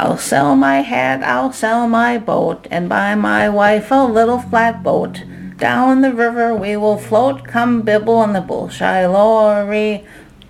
I'll sell my hat, I'll sell my boat, and buy my wife a little flatboat. Down the river we will float, come Bibble and the Bullshy Lorry.